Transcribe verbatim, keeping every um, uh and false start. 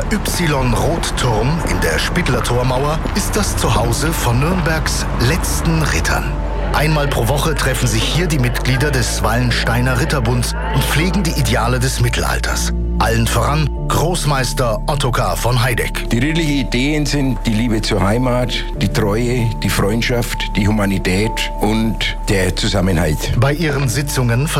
Y-Rotturm in der Spittler Tormauer ist das Zuhause von Nürnbergs letzten Rittern. Einmal pro Woche treffen sich hier die Mitglieder des Wallensteiner Ritterbunds und pflegen die Ideale des Mittelalters. Allen voran Großmeister Ottokar von Heideck. Die ritterlichen Ideen sind die Liebe zur Heimat, die Treue, die Freundschaft, die Humanität und der Zusammenhalt. Bei ihren Sitzungen